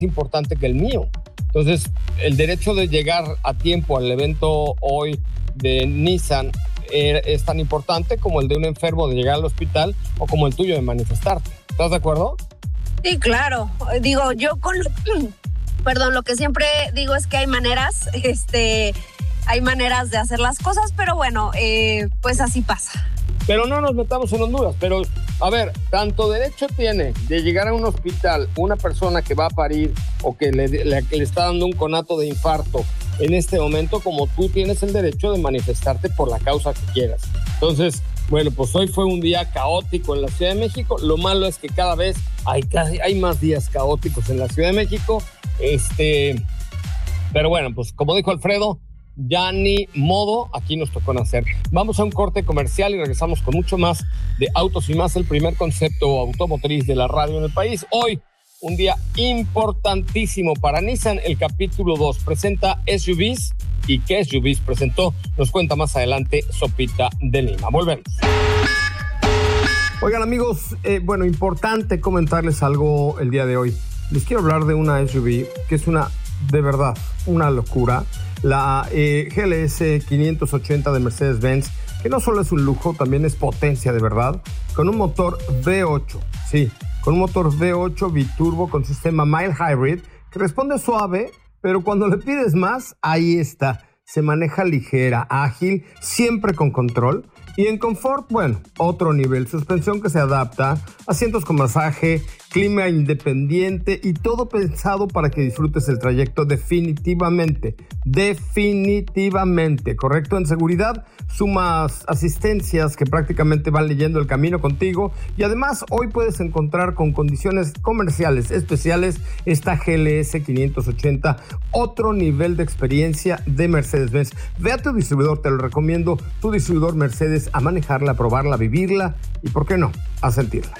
importante que el mío. Entonces, el derecho de llegar a tiempo al evento hoy de Nissan es tan importante como el de un enfermo de llegar al hospital o como el tuyo de manifestarte. ¿Estás de acuerdo? Sí, claro. Digo, yo lo que siempre digo es que hay maneras, hay maneras de hacer las cosas, pero bueno, pues así pasa. Pero no nos metamos en Honduras. Pero, a ver, tanto derecho tiene de llegar a un hospital una persona que va a parir o que le está dando un conato de infarto en este momento, como tú tienes el derecho de manifestarte por la causa que quieras. Entonces, bueno, pues hoy fue un día caótico en la Ciudad de México. Lo malo es que cada vez hay más días caóticos en la Ciudad de México. Pero bueno, pues como dijo Alfredo, ya ni modo, aquí nos tocó nacer. Vamos a un corte comercial y regresamos con mucho más de Autos y Más, el primer concepto automotriz de la radio en el país. Hoy, un día importantísimo para Nissan. El capítulo 2 presenta SUVs. ¿Y qué SUVs presentó? Nos cuenta más adelante Sopita de Lima. Volvemos. Oigan, amigos, importante comentarles algo el día de hoy. Les quiero hablar de una SUV que es de verdad, una locura. La GLS 580 de Mercedes-Benz, que no solo es un lujo, también es potencia de verdad, con un motor V8, sí, con un motor V8 biturbo con sistema mild hybrid, que responde suave, pero cuando le pides más, ahí está. Se maneja ligera, ágil, siempre con control. Y en confort, otro nivel. Suspensión que se adapta, asientos con masaje, clima independiente y todo pensado para que disfrutes el trayecto definitivamente, ¿correcto? En seguridad, sumas asistencias que prácticamente van leyendo el camino contigo y además hoy puedes encontrar con condiciones comerciales especiales esta GLS 580, otro nivel de experiencia de Mercedes-Benz. Ve a tu distribuidor, te lo recomiendo, tu distribuidor Mercedes, a manejarla, a probarla, a vivirla y, ¿por qué no?, a sentirla.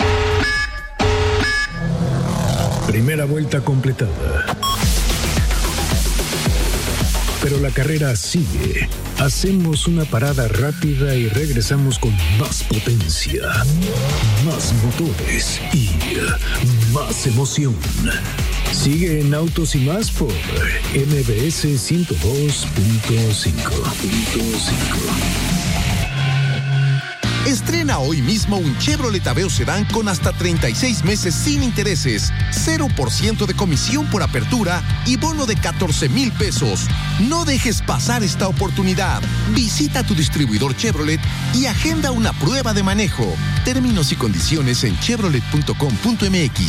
Primera vuelta completada. Pero la carrera sigue. Hacemos una parada rápida y regresamos con más potencia, más motores y más emoción. Sigue en Autos y Más por MBS 102.5. Estrena hoy mismo un Chevrolet Aveo Sedán con hasta 36 meses sin intereses, 0% de comisión por apertura y bono de 14,000 pesos. No dejes pasar esta oportunidad. Visita tu distribuidor Chevrolet y agenda una prueba de manejo. Términos y condiciones en chevrolet.com.mx.